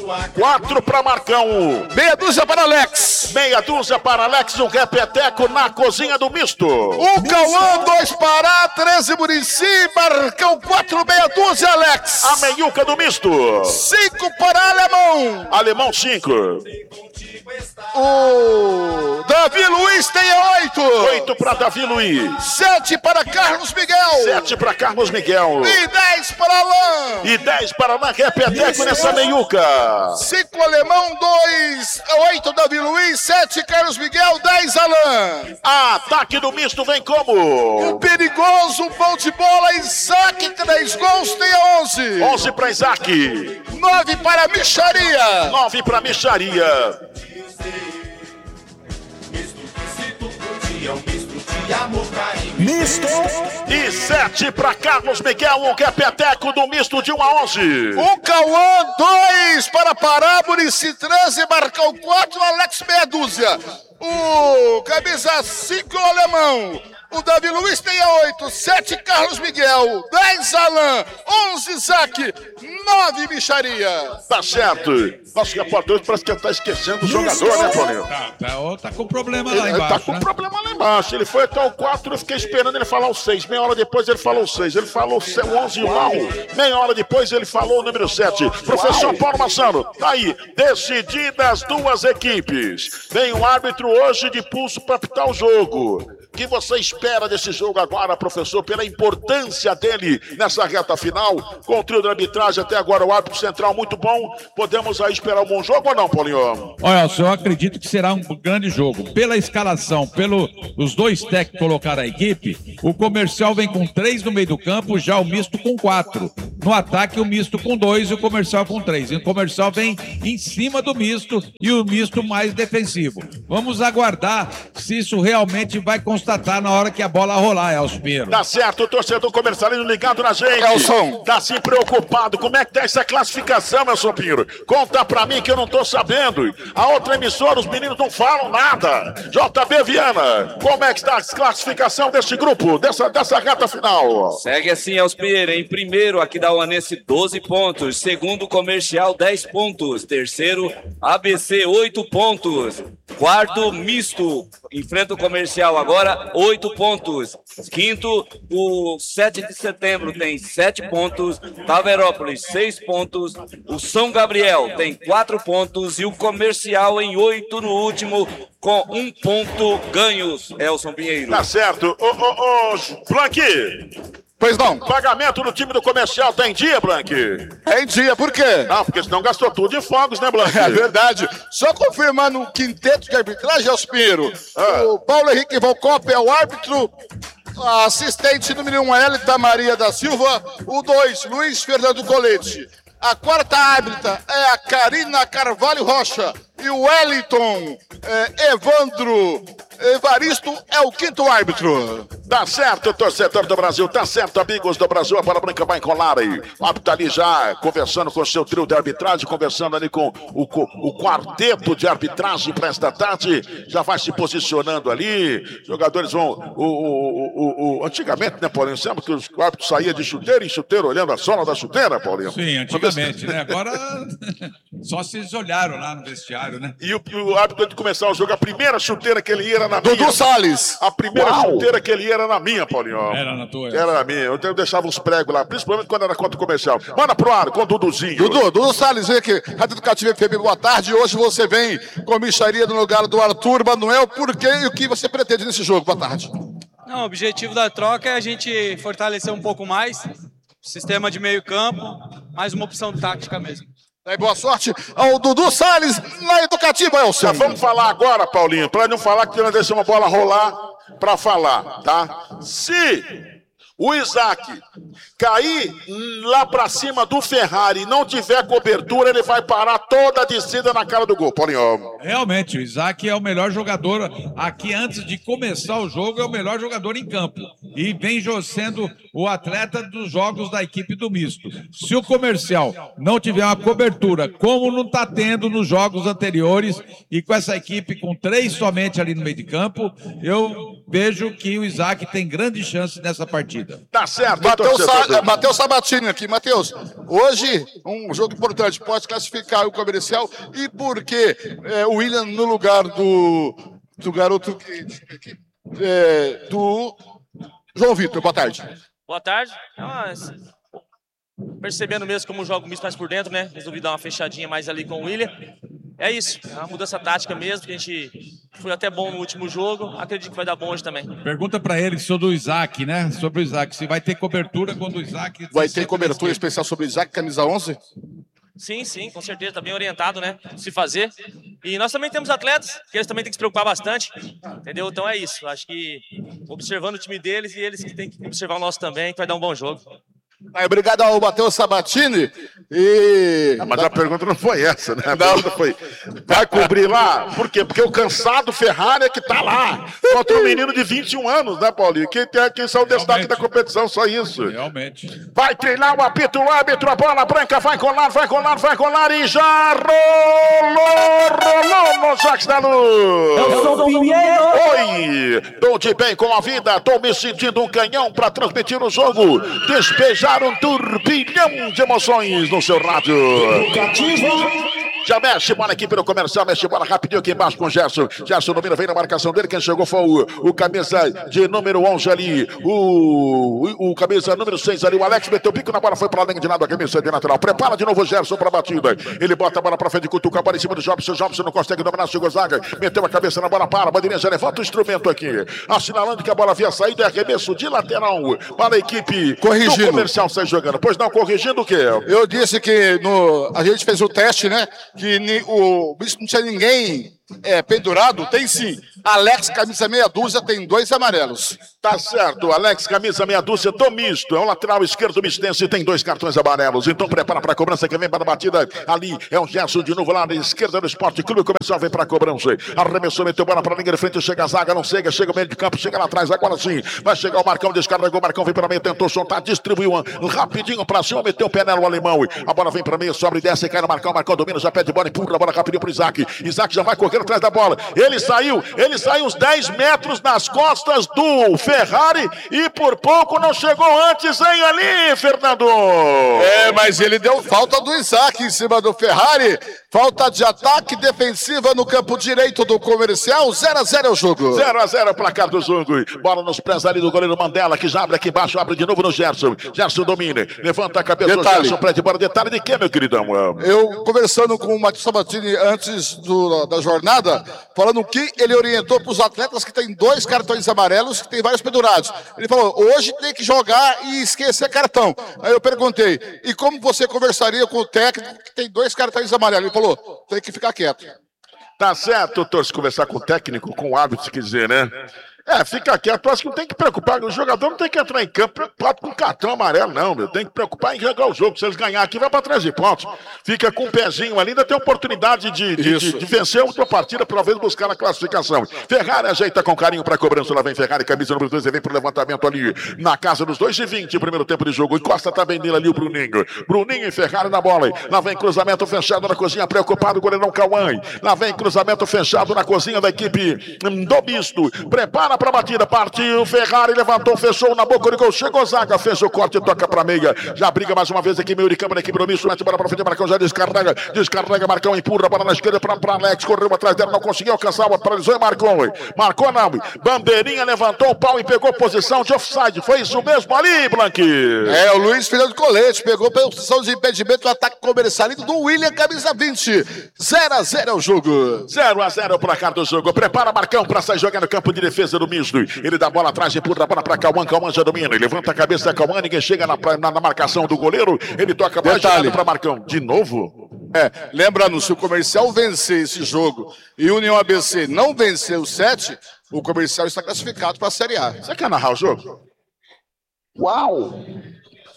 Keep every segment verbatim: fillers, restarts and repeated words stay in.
Quatro para Marcão. Meia dúzia para Alex. Meia dúzia para Alex, um repeteco na cozinha do misto. O Cauã, dois para treze Muricy, Marcão, quatro, meia dúzia, Alex. A meiuca do misto. Cinco para Alemão. Alemão, cinco. O Davi Luiz tem oito. Oito para Davi Luiz. Sete para Carlos Miguel. Sete para Carlos Miguel. E dez para Alain. E dez para Alain, repeteco nessa meiuca. Cinco Alemão, dois, oito Davi Luiz, sete Carlos Miguel, dez Alain. Ataque do misto vem como? O perigoso, bom de bola, Isaac, três gols, tem onze. Onze para Isaac. Nove para Micharia. Nove para Micharia. Misto. E sete para Carlos Miguel, um repeteco do misto de um a onze. O Cauã, dois para Pará, Muricy, treze, Marcão, quatro, Alex, meia dúzia. O camisa cinco, o Alemão. O Davi Luiz tem oito, sete Carlos Miguel, dez Alain, onze Isaac, nove Micharia. Tá certo. Nosso repórter parece que tá esquecendo o jogador, né, Paulinho? Tá, tá, tá com problema lá Ele embaixo. tá com né? problema lá embaixo. Ele foi até o quatro, eu fiquei esperando ele falar o seis. Meia hora depois ele falou o seis. Ele falou o onze e o mal. Meia hora depois ele falou o número sete. Professor Paulo Massano, tá aí. Decididas duas equipes. Vem o árbitro hoje de pulso para apitar o jogo. O que você espera desse jogo agora, professor, pela importância dele nessa reta final? Com o trio de arbitragem até agora, o árbitro central muito bom. Podemos aí esperar um bom jogo ou não, Paulinho? Olha, eu acredito que será um grande jogo. Pela escalação, pelos dois técnicos que colocaram a equipe, o Comercial vem com três no meio do campo, já o misto com quatro. No ataque, o misto com dois e o Comercial com três. E o Comercial vem em cima do misto e o misto mais defensivo. Vamos aguardar se isso realmente vai constatar na hora que a bola rolar, Elcio Pinheiro. Tá certo, o torcedor comercialino ligado na gente. Elson. Tá se preocupado. Como é que tá essa classificação, Elson Pinheiro? Conta pra mim que eu não tô sabendo. A outra emissora, os meninos não falam nada. J B Viana, como é que está a classificação desse grupo, dessa, dessa reta final? Segue assim, Elcio Pinheiro. Em primeiro, aqui da Uanense, doze pontos. Segundo, Comercial, dez pontos. Terceiro, A B C, oito pontos. Quarto, Misto. Enfrenta o Comercial agora, oito pontos. Quinto, o sete de setembro tem sete pontos. Taverópolis, seis pontos. O São Gabriel tem quatro pontos. E o Comercial em oito no último, com um ponto ganhos, Elson Pinheiro. Tá certo. Ô, ô, ô, Blanqui. Pois não. Pagamento do time do Comercial tá em dia, Blanqui? É em dia, por quê? Não, porque senão gastou tudo em fogos, né, Blanqui? É verdade. Só confirmando o quinteto de arbitragem, Elcio Pinheiro. Ah. O Paulo Henrique Volcop é o árbitro. A assistente número um, Elita Maria da Silva. O dois, Luiz Fernando Colete. A quarta árbitra é a Karina Carvalho Rocha. E o Wellington é, Evandro Evaristo é o quinto árbitro. Tá certo, torcedor do Brasil, tá certo, amigos do Brasil, a bola branca vai encolar aí. O árbitro tá ali já conversando com o seu trio de arbitragem, conversando ali com o, com o quarteto de arbitragem para esta tarde, já vai se posicionando ali, jogadores vão, o, o, o, o antigamente, né, Paulinho, sempre que os árbitros saíam de chuteira em chuteira, olhando a sola da chuteira, Paulinho? Sim, antigamente, né? Agora só se eles olharam lá no vestiário, né? E o, o árbitro, antes de começar o jogo, a primeira chuteira que ele ia era na Dudu minha. Salles. A primeira Uau. chuteira que ele ia era na minha, Paulinho. Era na tua. Era na minha. Eu eu deixava uns pregos lá, principalmente quando era contra o comercial. Manda pro ar com o Duduzinho. Dudu, Dudu Salles, vem aqui. Rádio Educativa F M, boa tarde. Hoje você vem com a micharia no lugar do Arthur Manuel. Por quê e o que você pretende nesse jogo? Boa tarde. Não, o objetivo da troca é a gente fortalecer um pouco mais o sistema de meio campo, mais uma opção tática mesmo. Aí, boa sorte ao Dudu Salles na Educativa, Elson. Já vamos falar agora, Paulinho, para não falar que nós deixamos a bola rolar para falar, tá? Se o Isaac cair lá para cima do Ferrari e não tiver cobertura, ele vai parar toda a descida na cara do gol, Paulinho. Realmente, o Isaac é o melhor jogador aqui antes de começar o jogo, é o melhor jogador em campo. E vem sendo o atleta dos jogos da equipe do misto. Se o Comercial não tiver uma cobertura, como não está tendo nos jogos anteriores, e com essa equipe com três somente ali no meio de campo, eu vejo que o Isaac tem grande chance nessa partida. partida. Tá certo, Matheus Sa Matheus Sabatini aqui. Matheus, hoje um jogo importante, pode classificar o comercial e por que é, o William no lugar do, do garoto que, que, é, do João Vitor. Boa tarde. Boa tarde. Mas, percebendo mesmo como o jogo misto mais por dentro, né? Resolvi dar uma fechadinha mais ali com o William. É isso, é uma mudança tática mesmo, que a gente foi até bom no último jogo, acredito que vai dar bom hoje também. Pergunta pra ele sobre o Isaac, né? Sobre o Isaac, se vai ter cobertura quando o Isaac... Vai ter cobertura especial sobre o Isaac, camisa onze? Sim, sim, com certeza, tá bem orientado, né? Se fazer. E nós também temos atletas, que eles também têm que se preocupar bastante, entendeu? Então é isso, acho que observando o time deles e eles que têm que observar o nosso também, que vai dar um bom jogo. Aí, obrigado ao Matheus Sabatini. E... Ah, mas a pergunta não foi essa, né? A pergunta foi, vai cobrir lá? Por quê? Porque o cansado Ferrari é que tá lá, contra um menino de vinte e um anos, né, Paulinho? Quem, quem são o destaque da competição, só isso. Realmente. Vai treinar o apito, o árbitro, a bola branca, vai colar, vai colar, vai colar e já rolou, rolou no Jacques da Luz. Eu sou o Pinheiro. Oi, tô de bem com a vida, tô me sentindo um canhão pra transmitir o jogo, despejar um turbilhão de emoções no seu rádio. Já mexe bola aqui pelo comercial, mexe bola rapidinho aqui embaixo com o Gerson. Gerson domina, vem na marcação dele. Quem chegou foi o, o camisa de número onze ali, o, o, o camisa número seis ali, o Alex meteu o bico na bola, foi pra linha de lado, a camisa de lateral. Prepara de novo o Gerson pra batida. Ele bota a bola pra frente, cutuca a bola em cima do Jobson. O Jobson não consegue dominar, chegou a zaga, meteu a cabeça na bola, para, a bandeirinha já levanta o instrumento aqui, assinalando que a bola havia saído, é arremesso de lateral para a equipe corrigindo. Do comercial sai jogando. Pois não, corrigindo o quê? Eu disse que no, a gente fez o teste, né? Que ni, o bicho não tinha ninguém é, pendurado. Tem sim. Alex, camisa meia dúzia, tem dois amarelos. Tá certo, Alex, camisa meia dúzia do misto. É o lateral esquerdo mistense, tem dois cartões amarelos. Então prepara para a cobrança que vem para a batida. Ali é o Gerson de novo lá na esquerda do Esporte Clube. O comercial vem para a cobrança. Arremessou, meteu bola para a linha de frente. Chega a zaga, não chega, chega o meio de campo, chega lá atrás. Agora sim, vai chegar o Marcão, descarregou. O Marcão vem para meio, tentou soltar, distribuiu rapidinho para cima, meteu o pé nela o alemão. A bola vem para meio, sobe, desce, cai no Marcão. Marcão domina, já pede bola, empurra a bola rapidinho para Isaac. Isaac já vai correndo atrás da bola. Ele saiu, ele saiu uns dez metros nas costas do Ferrari e por pouco não chegou antes, hein, ali, Fernando? É, mas ele deu falta do Isaac em cima do Ferrari. Falta de ataque defensiva no campo direito do comercial. zero a zero é o jogo. zero a zero, placar do jogo. Bola nos pés ali do goleiro Mandela, que já abre aqui embaixo, abre de novo no Gerson. Gerson domina, levanta a cabeça do Gerson, prende bola. Detalhe de quê, meu queridão? Eu conversando com o Matheus Sabatini antes do, da jornada, falando que ele orientou para os atletas que tem dois cartões amarelos, que tem vários pendurados. Ele falou, hoje tem que jogar e esquecer cartão. Aí eu perguntei, e como você conversaria com o técnico que tem dois cartões amarelos? Ele falou, tem que ficar quieto. Tá certo, torce conversar com o técnico, com o árbitro, se quiser, né? É, fica quieto, acho que não tem que preocupar, o jogador não tem que entrar em campo preocupado com cartão amarelo, não, meu. Tem que preocupar em jogar o jogo. Se eles ganhar aqui, vai para trás de pontos. Fica com o pezinho ali, ainda tem oportunidade de, de, de, de vencer a outra partida, pela vez buscar a classificação. Ferrari ajeita com carinho para a cobrança. Lá vem Ferrari, camisa número dois, e vem pro levantamento ali na casa dos dois e vinte, primeiro tempo de jogo. E Costa tá bem nele ali, o Bruninho. Bruninho e Ferrari na bola. Lá vem cruzamento fechado na cozinha, preocupado o goleirão Cauã. Lá vem cruzamento fechado na cozinha da equipe do misto. Prepara para a batida, partiu, Ferrari levantou, fechou na boca do gol, chegou zaga, fez o corte, toca para meia, já briga mais uma vez aqui, meio de câmera, na equipe do misto, mete bola para frente, Marcão já descarrega, descarrega, Marcão empurra a bola na esquerda para Alex, correu atrás dela, não conseguiu alcançar, paralisou e marcou, marcou não, bandeirinha, levantou o pau e pegou posição de offside, foi isso mesmo ali, Blanqui? É, o Luiz Fernando Colete pegou posição de impedimento do ataque comercialista do William, camisa vinte, zero a zero é o jogo. zero a zero o placar do jogo, prepara Marcão para sair jogar no campo de defesa do misto. Ele dá a bola atrás, empurra a bola para Cauã, Cauã já domina, ele levanta a cabeça, Cauã, ninguém chega na, na, na marcação do goleiro, ele toca a bola para Marcão, de novo? É, lembrando, se o comercial vencer esse jogo e o União A B C não vencer o sete, o comercial está classificado para a Série A. Você quer narrar o jogo? Uau!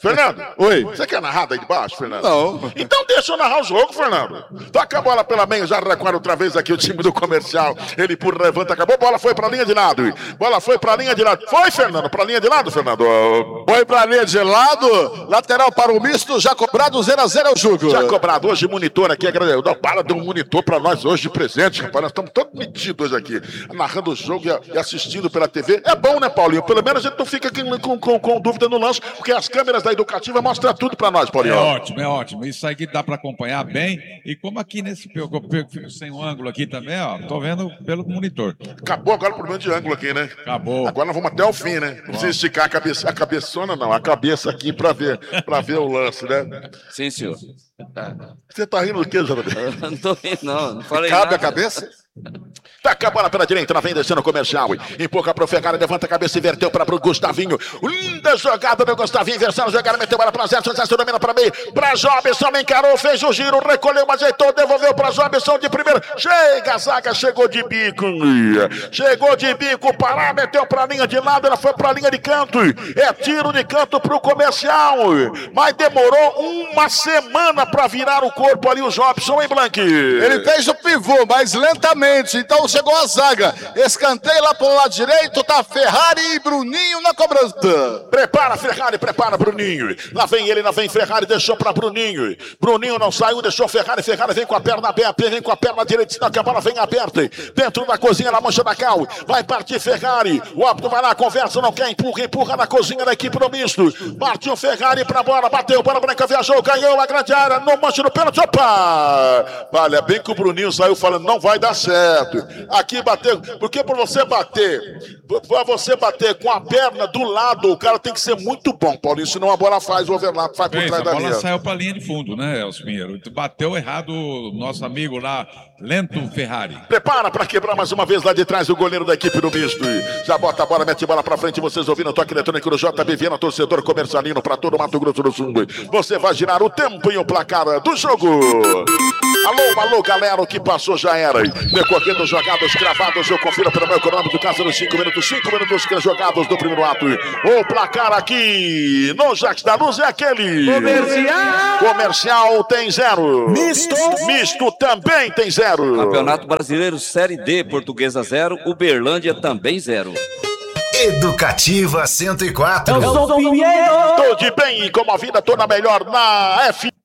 Fernando. Oi. Você quer narrar daí de baixo, Fernando? Não. Então deixa eu narrar o jogo, Fernando. Toca a bola pela meia, já recuar outra vez aqui o time do Comercial. Ele por levanta, acabou, bola foi pra linha de lado. Bola foi pra linha de lado. Foi, Fernando, pra linha de lado, Fernando. Foi pra linha de lado, lateral para o misto, já cobrado zero a zero é o jogo. Já cobrado hoje, monitor aqui, agradeço. Dá bala, deu um monitor pra nós hoje de presente, rapaz. Nós estamos todos metidos hoje aqui, narrando o jogo e assistindo pela T V. É bom, né, Paulinho? Pelo menos a gente não fica aqui com, com, com dúvida no lance, porque as câmeras da Educativa mostram tudo pra nós, Paulinho. É ótimo, é ótimo. Isso aí que dá pra acompanhar bem. E como aqui nesse pego, eu pego, fico sem um ângulo aqui também, ó, tô vendo pelo monitor. Acabou agora o problema de ângulo aqui, né? Acabou. Agora nós vamos até o fim, né? Não precisa esticar a cabeça, a cabeçona, não. A cabeça aqui pra ver, pra ver o lance, né? Sim, senhor. Você tá rindo do quê, J B? Eu não tô rindo, não. Não falei Cabe nada. a cabeça? Taca a bola pela direita, ela vem descendo o Comercial. Empurra pro Ferrari, levanta a cabeça e inverteu para pro Gustavinho. Linda jogada do Gustavinho, inversão, jogada, meteu a bola pra Zé, Zé domina pra meio. Pra Jobson, encarou, fez o giro, recolheu, ajeitou, devolveu pra Jobson de primeira. Chega a zaga, chegou de bico. Chegou de bico, parar, meteu pra linha de lado, ela foi pra linha de canto. É tiro de canto pro Comercial. Mas demorou uma semana pra virar o corpo ali, o Jobson, hein, Blank? Ele fez o pivô, mas lentamente, então chegou a zaga. Escanteio lá pro lado direito, tá Ferrari e Bruninho na cobrança. Prepara Ferrari, prepara Bruninho. Lá vem ele, lá vem Ferrari, deixou pra Bruninho. Bruninho não saiu, deixou Ferrari. Ferrari vem com a perna aberta, vem com a perna direita, senão que a bola vem aberta. Dentro da cozinha, na mancha da cal. Vai partir Ferrari. O árbitro vai lá, conversa, não quer, empurra, empurra na cozinha da equipe do misto. Partiu Ferrari pra bola, bateu, bola branca, viajou, ganhou a grande área, no manche do pênalti. Opa! Olha, bem que o Bruninho saiu falando, não vai dar certo. Aqui bateu, porque pra você bater, pra você bater com a perna do lado, o cara tem que ser muito bom, Paulinho, senão a bola faz o overlap, faz por Fez, trás a da bola linha. saiu pra linha de fundo, né, Elcio Pinheiro? Bateu errado o nosso amigo lá, Lento Ferrari. Prepara pra quebrar mais uma vez lá de trás o goleiro da equipe do misto. Já bota a bola, mete a bola pra frente, vocês ouvindo o toque eletrônico do J B Viana, torcedor Comercialino pra todo o Mato Grosso do Sul. Você vai girar o tempo e o placar do jogo. Alô, alô, galera, o que passou já era. Decorrendo jogadas gravadas, eu confiro pelo meu cronômetro, casa dos cinco minutos, cinco minutos jogados do primeiro ato. O placar aqui no Jax da Luz é aquele. Comercial. Comercial tem zero. Misto. Misto também tem zero. Campeonato Brasileiro Série D, Portuguesa zero, Uberlândia também zero. Educativa cento e quatro. Tô de bem, como a vida toda melhor na F.